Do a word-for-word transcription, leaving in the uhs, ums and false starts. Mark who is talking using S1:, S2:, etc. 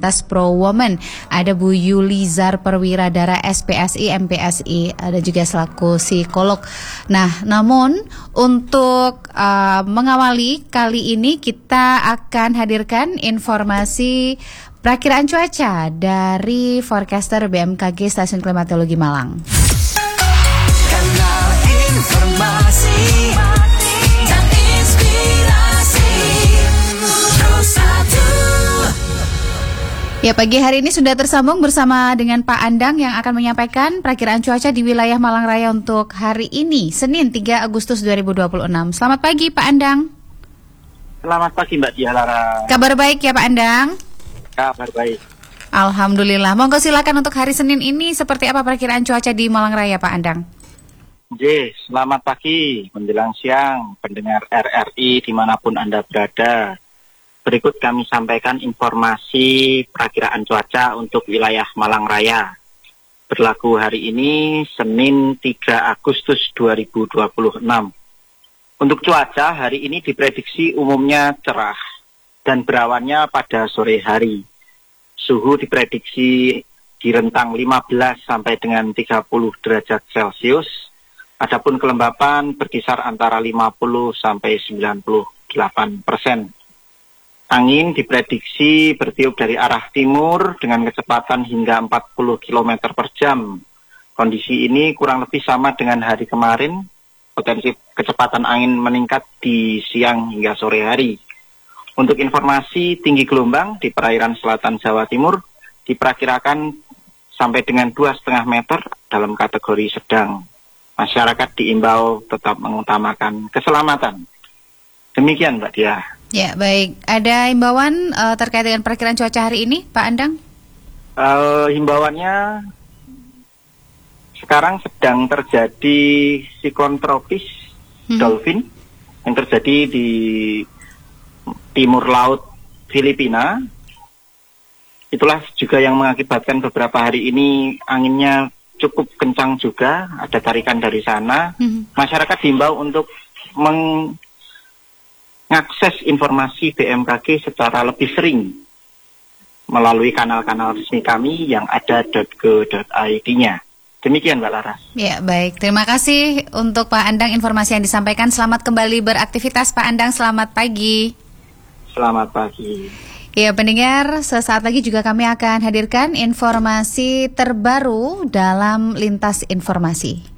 S1: Lintas Pro Women. Ada Bu Yulizar Perwiradara S P S I M P S I, ada juga selaku psikolog. Nah, namun untuk uh, mengawali kali ini kita akan hadirkan informasi perakiraan cuaca dari forecaster B M K G Stasiun Klimatologi Malang.
S2: Kanal informasi dan inspirasi Terus Satu.
S1: Ya, pagi hari ini sudah tersambung bersama dengan Pak Andang yang akan menyampaikan perakiraan cuaca di wilayah Malang Raya untuk hari ini, Senin tiga Agustus dua ribu dua puluh enam. Selamat pagi Pak Andang.
S3: Selamat pagi Mbak Dialara.
S1: Kabar baik ya Pak Andang?
S3: Kabar baik.
S1: Alhamdulillah. Monggo silakan untuk hari Senin ini seperti apa perakiraan cuaca di Malang Raya Pak Andang?
S3: J, selamat pagi menjelang siang pendengar R R I dimanapun Anda berada. Berikut kami sampaikan informasi perakiraan cuaca untuk wilayah Malang Raya. Berlaku hari ini Senin tiga Agustus dua ribu dua puluh enam. Untuk cuaca hari ini diprediksi umumnya cerah dan berawannya pada sore hari. Suhu diprediksi di rentang lima belas sampai dengan tiga puluh derajat Celcius. Adapun kelembapan berkisar antara lima puluh sampai sembilan puluh delapan persen. Angin diprediksi bertiup dari arah timur dengan kecepatan hingga empat puluh kilometer per jam. Kondisi ini kurang lebih sama dengan hari kemarin. Potensi kecepatan angin meningkat di siang hingga sore hari. Untuk informasi, tinggi gelombang di perairan selatan Jawa Timur diperkirakan sampai dengan dua koma lima meter dalam kategori sedang. Masyarakat diimbau tetap mengutamakan keselamatan. Demikian Mbak Dia.
S1: Ya, baik. Ada himbauan uh, terkait dengan perakiraan cuaca hari ini, Pak Andang?
S3: Uh, himbauannya sekarang sedang terjadi siklon tropis hmm. Dolphin yang terjadi di timur laut Filipina. Itulah juga yang mengakibatkan beberapa hari ini anginnya cukup kencang juga, ada tarikan dari sana. Hmm. Masyarakat diimbau untuk meng mengakses informasi B M K G secara lebih sering melalui kanal-kanal resmi kami yang ada .go dot i d-nya. Demikian Mbak Laras.
S1: Ya, baik. Terima kasih untuk Pak Andang informasi yang disampaikan. Selamat kembali beraktivitas Pak Andang. Selamat pagi.
S3: Selamat pagi.
S1: Ya, pendengar, sesaat lagi juga kami akan hadirkan informasi terbaru dalam Lintas Informasi.